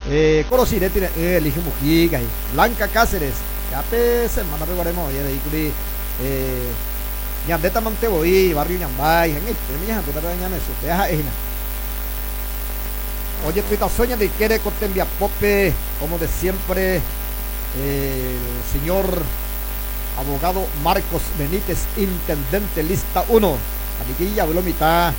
Corosire tiene elige Mujica, Blanca Cáceres, Cape semana pegaremos de ahí Ñandeta Manteboí, Barrio Ñambay, en este, mira, tú te dañan eso, te deja ejina. Oye, tuita sueña de quiere Cortembia Pope, como de siempre, el señor abogado Marcos Benítez, intendente, lista 1, Ariquilla, mitad,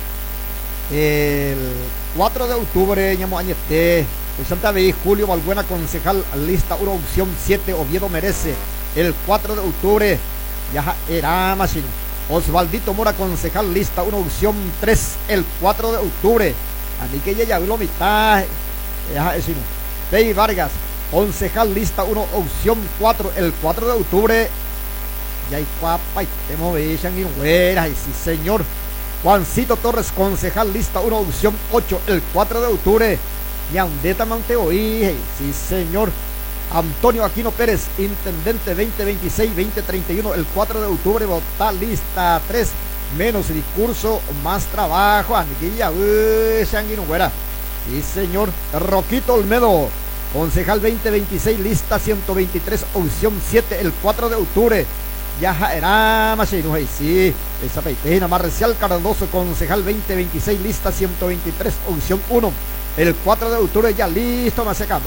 el 4 de octubre, ñamo añete, el Santa Fe, Julio Balbuena, concejal, lista 1, opción 7, Oviedo Merece, el 4 de octubre, ya era Machine, Osvaldito Mora, concejal, lista 1, opción 3, el 4 de octubre, Ariquilla, ya mitad, ya es Pei Vargas, concejal, lista 1, opción 4, el 4 de octubre, y hay guapa y te movillan y güeras, y sí señor. Juancito Torres, concejal, lista 1, opción 8, el 4 de octubre. Ñandeta Manteoí, sí señor. Antonio Aquino Pérez, intendente 2026-2031, el 4 de octubre, vota lista 3, menos discurso, más trabajo. Aniquilla, güera, sí señor. Roquito Olmedo, concejal 2026, lista 123, opción 7, el 4 de octubre. Ya era más sí, esa peitena. Marcial Cardoso, concejal 2026, lista 123, opción 1, el 4 de octubre, ya listo, más acá,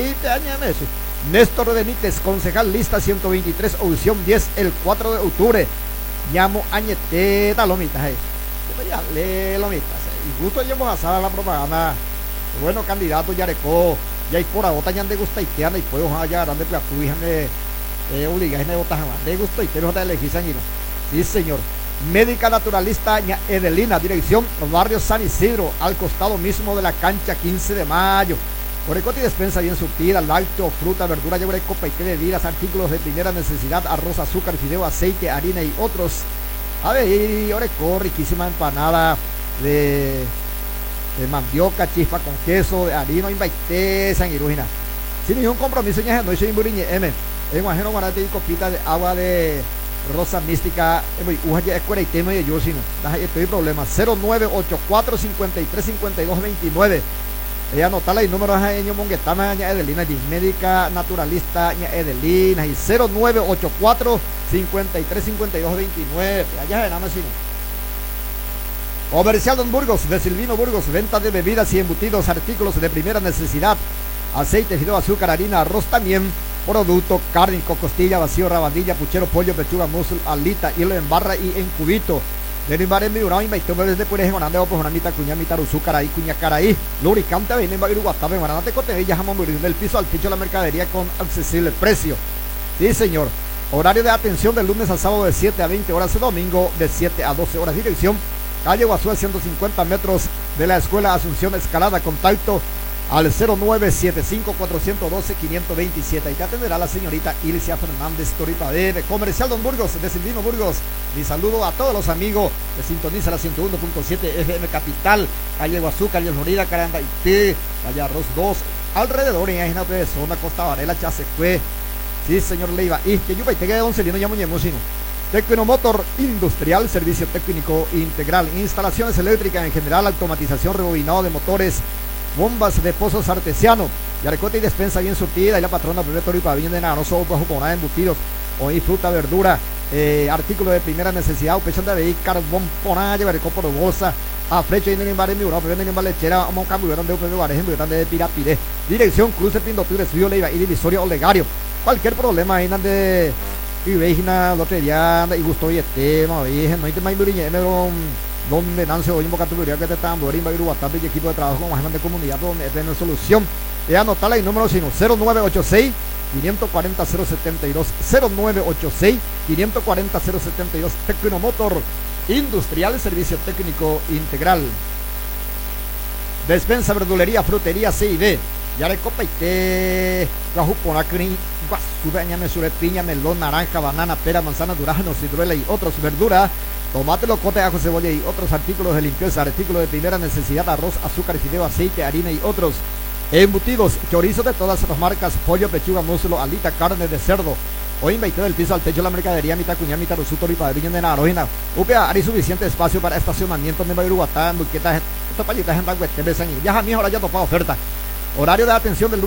Néstor Benítez, concejal, lista 123, opción 10, el 4 de octubre, llamo añeteta lomitas, lomitas, y justo llevamos a la propaganda, bueno, candidato Yarecó, ya hay por ahora, ya de gusta y te anda y puedo hallar, ande pues tu hija obliga a votar jamás de gusto y te dejo de elegir sanguino. Sí señor. Médica naturalista ña Edelina, dirección barrio San Isidro, al costado mismo de la cancha 15 de mayo. Orecoti despensa bien surtida, lácteo, fruta, verdura, yogurt, copa y té de bebidas, artículos de primera necesidad, arroz, azúcar, fideo, aceite, harina y otros. A ver, Oreco, riquísima empanada de mandioca, chispa con queso, de harina, invaité, sanguirujina. Sin ningún compromiso, ña no soy imburiñe M. En Guajeno Guarate y copita de agua de rosa mística, escuela y tema de yo, sino, estoy problema, 0984 53 52 29. Ella anotala y números a Eño Monguetama, ña Edelina, médica naturalista, ña Edelina, y 0984 53 52 29. Allá en Amazon. Comercial Don Burgos, de Silvino Burgos, venta de bebidas y embutidos, artículos de primera necesidad, aceite, fideo, azúcar, harina, arroz también. Producto, carne, costilla, vacío, rabandilla, puchero, pollo, pechuga, muslo, alita, hilo en barra y en cubito. De rimbar en mi bravo, invitó bebés de puedes ganando por una mitad cuña, mitad uzúcaraí, cuña caraí. Lubricante, ven en Babiruguatá, en Guanate, Cotevilla, jamón, del piso al techo de la mercadería con accesible precio. Sí, señor. Horario de atención del lunes al sábado de 7 a 20 horas, el domingo de 7 a 12 horas. Dirección, calle Guazú, a 150 metros de la Escuela Asunción Escalada. Contacto al 0975 412 527 y te atenderá la señorita Ilcia Fernández Toripa de Comercial Don Burgos, de Silvino Burgos. Mi saludo a todos los amigos que sintoniza la 101.7 FM Capital, calle Guazú, calle Florida, Carandaité, calle Arroz 2, alrededor en Ajina de zona Costa Varela, Chasecue. Sí, señor Leiva, y que yo te quede 11 no llamo Ñemosino. Tecnomotor Industrial, servicio técnico integral, instalaciones eléctricas en general, automatización, rebobinado de motores, bombas de pozos artesiano, yarecote y despensa bien surtida, y la patrona primer toro y pabellón de naroso, bajo ponada, embutidos, hoy fruta, verdura, artículos de primera necesidad, upechón de veí, carbón, ponada, yareco por bolsa, a flecha y en el bar en mi uno, pero en el lechera, vamos a cambiar de UPV Barejen, de Pirapiré, dirección, cruce Pindotures, Río Leiva y Divisoria Olegario. Cualquier problema ahí de y veijina, lotería, y gusto y tema, vejen, no hay tema y donde Nancy hoy en Bocaturia que te están Borimba y bastante equipo de trabajo con más de comunidad donde tienen solución. Y anotarla el número sino 0986 540 072 0986 540 072. Tecnomotor Industrial, servicio técnico integral. Despensa, verdulería, frutería C&D. Yarecopa y té, Guajuponacri, Guasubeña, Mesure, piña, melón, naranja, banana, pera, manzana, durazno, ciruela y otros, verdura, tomate, locote, ajo, cebolla y otros artículos de limpieza, artículos de primera necesidad, arroz, azúcar, fideo, aceite, harina y otros. Embutidos, chorizo de todas las marcas, pollo, pechuga, muslo, alita, carne de cerdo. Hoy invité del piso al techo de la mercadería, mitad cuña, mitad rosuto y padriño de narojina. UPA, hay suficiente espacio para estacionamiento en Babiruguatá, Buquetas, estas palitas en Bagüete, ya a mí ahora ya topado oferta. Horario de atención del